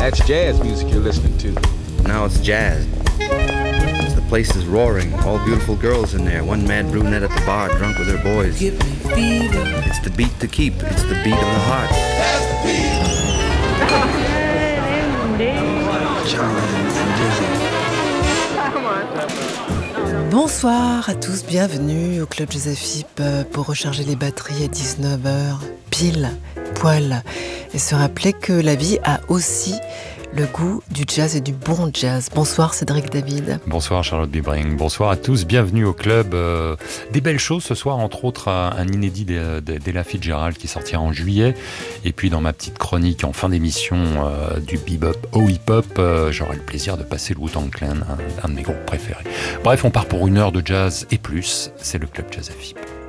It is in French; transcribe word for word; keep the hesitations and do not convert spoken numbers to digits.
That's jazz music you're listening to. Now it's jazz. The place is roaring, all beautiful girls in there. One mad brunette at the bar, drunk with her boys. Give me fever. It's the beat to keep. It's the beat of the heart. That's the beat. Bonsoir à tous, bienvenue au Club Jazz F I P pour recharger les batteries à dix-neuf heures, pile, poil, et se rappeler que la vie a aussi le goût du jazz et du bon jazz. Bonsoir Cédric David. Bonsoir Charlotte Bibring. Bonsoir à tous, bienvenue au club. Euh, des belles choses ce soir, entre autres un, un inédit d'Ella Fitzgerald qui sortira en juillet. Et puis dans ma petite chronique en fin d'émission euh, du bebop au hip-hop, euh, j'aurai le plaisir de passer le Wu-Tang Clan, un, un de mes groupes préférés. Bref, on part pour une heure de jazz et plus. C'est le Club Jazz F I P.